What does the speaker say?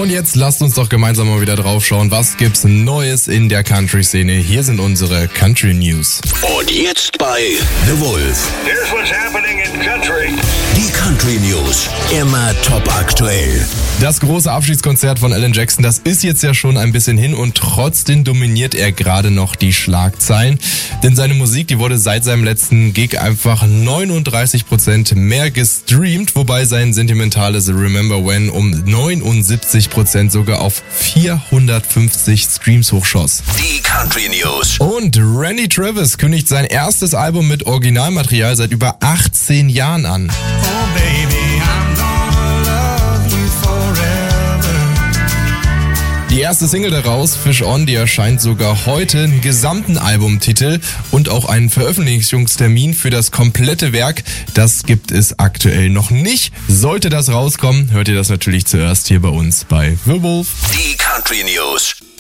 Und jetzt lasst uns doch gemeinsam mal wieder drauf schauen, was gibt's Neues in der Country-Szene. Hier sind unsere Country News. Und jetzt bei The Wolf. Here's what's happening in country. Die Country News. Immer top aktuell. Das große Abschiedskonzert von Alan Jackson, das ist jetzt ja schon ein bisschen hin und trotzdem dominiert er gerade noch die Schlagzeilen. Denn seine Musik, die wurde seit seinem letzten Gig einfach 39% mehr gestreamt, wobei sein sentimentales Remember When um 79% sogar auf 450 Streams hochschoss. Die Country News. Und Randy Travis kündigt sein erstes Album mit Originalmaterial seit über 18 Jahren an. Oh baby, I'm gonna love you forever. Die erste Single daraus, Fish On, die erscheint sogar heute, einen gesamten Albumtitel und auch einen Veröffentlichungstermin für das komplette Werk. Das gibt es aktuell noch nicht. Sollte das rauskommen, hört ihr das natürlich zuerst hier bei uns bei The Wolf. Die Country News.